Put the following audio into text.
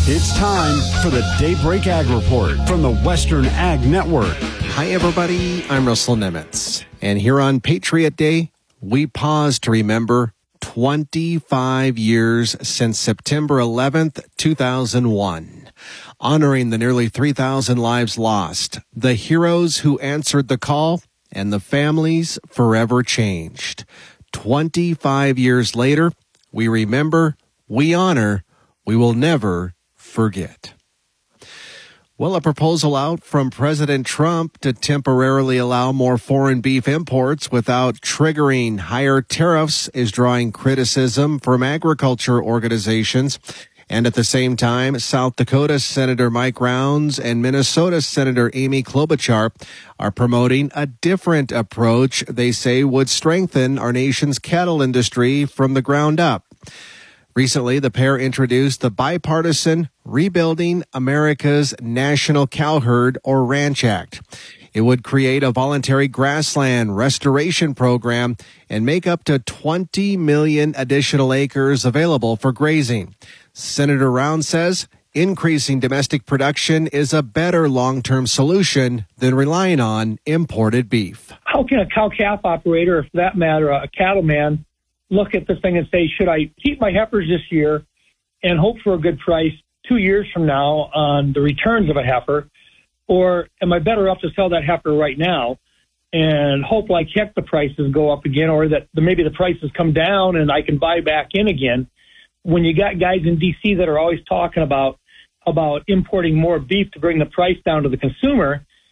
It's time for the Daybreak Ag Report from the Western Ag Network. Hi, everybody. I'm Russell Nemitz. And here on Patriot Day, we pause to remember 25 years since September 11th, 2001. Honoring the nearly 3,000 lives lost, the heroes who answered the call, and the families forever changed. 25 years later, we remember, we honor, we will never forget. Well, a proposal out from President Trump to temporarily allow more foreign beef imports without triggering higher tariffs is drawing criticism from agriculture organizations. And at the same time, South Dakota Senator Mike Rounds and Minnesota Senator Amy Klobuchar are promoting a different approach they say would strengthen our nation's cattle industry from the ground up. Recently, the pair introduced the bipartisan Rebuilding America's National Cow Herd or Ranch Act. It would create a voluntary grassland restoration program and make up to 20 million additional acres available for grazing. Senator Rounds says increasing domestic production is a better long-term solution than relying on imported beef. How can a cow-calf operator, or for that matter, a cattleman, look at this thing and say, should I keep my heifers this year and hope for a good price 2 years from now on the returns of a heifer, or am I better off to sell that heifer right now and hope like heck the prices go up again, or that maybe the prices come down and I can buy back in again? When you got guys in D.C. that are always talking about importing more beef to bring the price down to the consumer,